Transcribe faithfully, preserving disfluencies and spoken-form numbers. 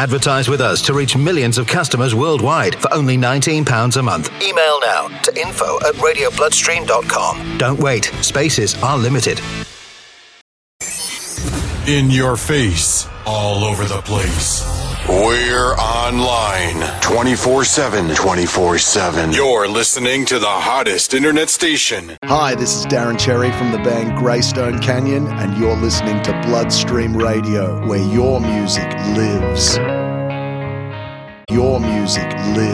Advertise with us to reach millions of customers worldwide for only nineteen pounds a month. Email now to info at radio bloodstream dot com. Don't wait. Spaces are limited. In your face, all over the place. We're online twenty-four seven. twenty-four seven. You're listening to the hottest internet station. Hi, this is Darren Cherry from the band Greystone Canyon, and you're listening to Bloodstream Radio, where your music lives. Your music lives.